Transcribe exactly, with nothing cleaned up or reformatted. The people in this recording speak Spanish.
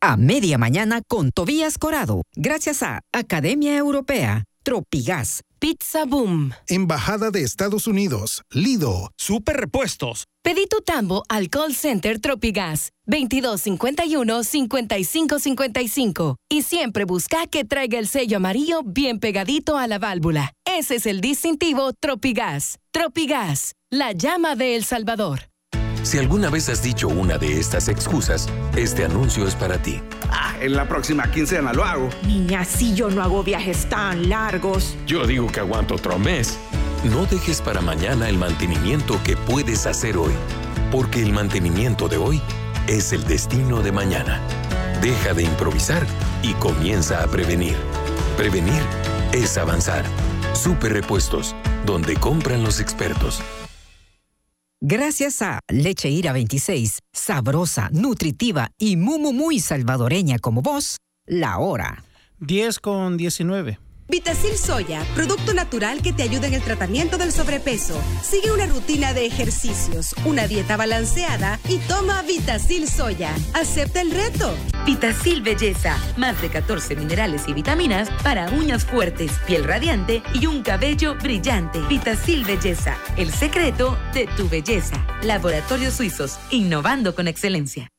a media mañana con Tobías Corado, gracias a Academia Europea, Tropigas, Pizza Boom, Embajada de Estados Unidos, Lido, Super Repuestos. Pedí tu tambo al call center Tropigas veintidós cincuenta y uno, cincuenta y cinco cincuenta y cinco y siempre busca que traiga el sello amarillo bien pegadito a la válvula. Ese es el distintivo Tropigas. Tropigas, la llama de El Salvador. Si alguna vez has dicho una de estas excusas, este anuncio es para ti. Ah, en la próxima quincena lo hago. Niña, si yo no hago viajes tan largos. Yo digo que aguanto otro mes. No dejes para mañana el mantenimiento que puedes hacer hoy, porque el mantenimiento de hoy es el destino de mañana. Deja de improvisar y comienza a prevenir. Prevenir es avanzar. Super Repuestos, donde compran los expertos. Gracias a Leche Ira veintiséis, sabrosa, nutritiva y muy, muy, muy salvadoreña como vos, la hora. diez con diecinueve. Vitacil Soya, producto natural que te ayuda en el tratamiento del sobrepeso. Sigue una rutina de ejercicios, una dieta balanceada y toma Vitacil Soya. Acepta el reto. Vitacil Belleza, más de catorce minerales y vitaminas para uñas fuertes, piel radiante y un cabello brillante. Vitacil Belleza, el secreto de tu belleza. Laboratorios Suizos, innovando con excelencia.